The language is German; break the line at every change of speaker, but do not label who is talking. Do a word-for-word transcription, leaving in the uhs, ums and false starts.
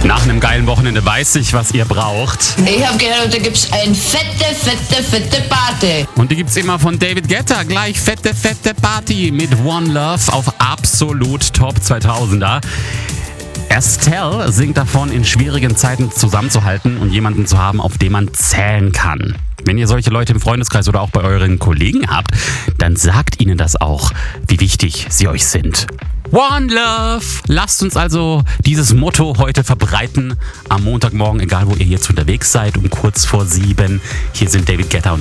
Nach einem geilen Wochenende weiß ich, was ihr braucht.
Ich habe gehört, da gibt's eine fette, fette, fette Party.
Und die gibt's immer von David Guetta. Gleich fette, fette Party mit One Love auf absolut Top zweitausender. Estelle singt davon, in schwierigen Zeiten zusammenzuhalten und jemanden zu haben, auf den man zählen kann. Wenn ihr solche Leute im Freundeskreis oder auch bei euren Kollegen habt, dann sagt ihnen das auch, wie wichtig sie euch sind. One Love! Lasst uns also dieses Motto heute verbreiten. Am Montagmorgen, egal wo ihr jetzt unterwegs seid, um kurz vor sieben. Hier sind David Guetta und